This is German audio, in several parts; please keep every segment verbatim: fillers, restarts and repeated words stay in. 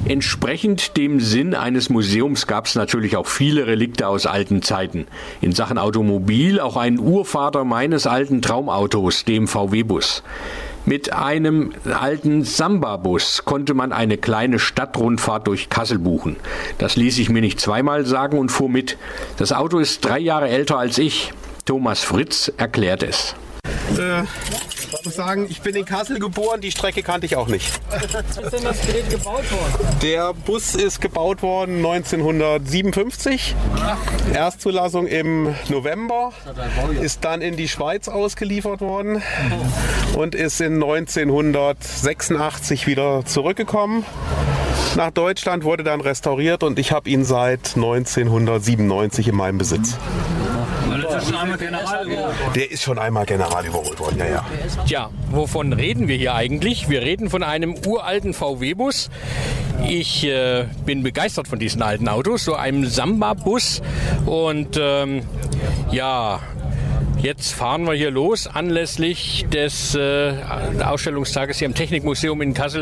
Entsprechend dem Sinn eines Museums gab es natürlich auch viele Relikte aus alten Zeiten. In Sachen Automobil auch einen Urvater meines alten Traumautos, dem V W-Bus. Mit einem alten Samba-Bus konnte man eine kleine Stadtrundfahrt durch Kassel buchen. Das ließ ich mir nicht zweimal sagen und fuhr mit. Das Auto ist drei Jahre älter als ich. Thomas Fritz erklärt es. Äh, ich muss sagen, ich bin in Kassel geboren, die Strecke kannte ich auch nicht. Ist denn das Gerät gebaut worden? Der Bus ist gebaut worden neunzehnhundertsiebenundfünfzig. Erstzulassung im November, ist dann in die Schweiz ausgeliefert worden und ist in neunzehnhundertsechsundachtzig wieder zurückgekommen. Nach Deutschland, wurde dann restauriert und ich habe ihn seit neunzehnhundertsiebenundneunzig in meinem Besitz. Das ist schon einmal General überholt. Der ist schon einmal General überholt worden, ja, ja. Tja, wovon reden wir hier eigentlich? Wir reden von einem uralten V W-Bus. Ich äh, bin begeistert von diesen alten Autos, so einem Samba-Bus. Und ähm, ja, jetzt fahren wir hier los anlässlich des äh, Ausstellungstages hier im Technikmuseum in Kassel.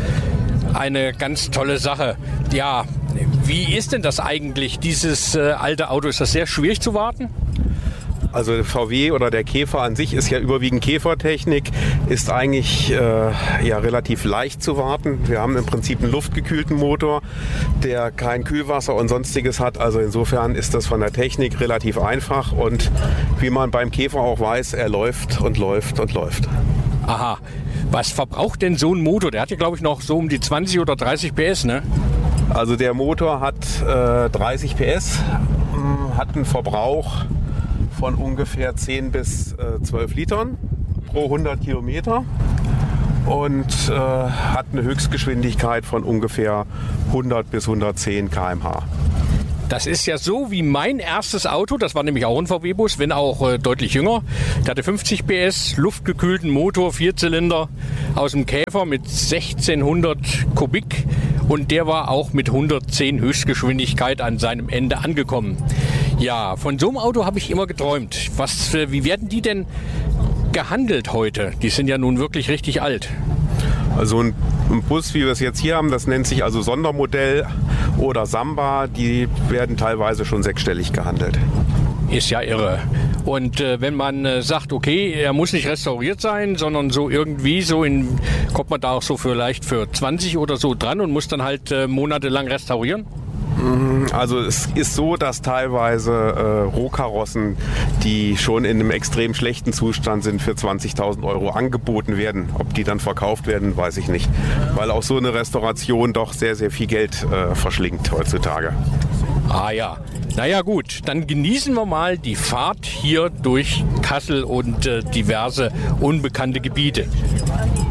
Eine ganz tolle Sache. Ja, wie ist denn das eigentlich, dieses äh, alte Auto? Ist das sehr schwierig zu warten? Also der V W oder der Käfer an sich ist ja überwiegend Käfertechnik, ist eigentlich äh, ja, relativ leicht zu warten. Wir haben im Prinzip einen luftgekühlten Motor, der kein Kühlwasser und sonstiges hat. Also insofern ist das von der Technik relativ einfach und wie man beim Käfer auch weiß, er läuft und läuft und läuft. Aha, was verbraucht denn so ein Motor? Der hat ja glaube ich noch so um die zwanzig oder dreißig P S, ne? Also der Motor hat äh, dreißig P S, mh, hat einen Verbrauch von ungefähr zehn bis zwölf Litern pro hundert Kilometer und äh, hat eine Höchstgeschwindigkeit von ungefähr hundert bis hundertzehn Kilometer pro Stunde. Das ist ja so wie mein erstes Auto, das war nämlich auch ein V W-Bus, wenn auch äh, deutlich jünger. Der hatte fünfzig P S, luftgekühlten Motor, Vierzylinder aus dem Käfer mit sechzehnhundert Kubik und der war auch mit hundertzehn Höchstgeschwindigkeit an seinem Ende angekommen. Ja, von so einem Auto habe ich immer geträumt. Was, äh, wie werden die denn gehandelt heute? Die sind ja nun wirklich richtig alt. Also ein, ein Bus, wie wir es jetzt hier haben, das nennt sich also Sondermodell oder Samba, die werden teilweise schon sechsstellig gehandelt. Ist ja irre. Und äh, wenn man äh, sagt, okay, er muss nicht restauriert sein, sondern so irgendwie, so in, kommt man da auch so vielleicht für zwanzig oder so dran und muss dann halt äh, monatelang restaurieren? Also es ist so, dass teilweise äh, Rohkarossen, die schon in einem extrem schlechten Zustand sind, für zwanzigtausend Euro angeboten werden. Ob die dann verkauft werden, weiß ich nicht. Weil auch so eine Restauration doch sehr, sehr viel Geld äh, verschlingt heutzutage. Ah ja, naja gut, dann genießen wir mal die Fahrt hier durch Kassel und äh, diverse unbekannte Gebiete.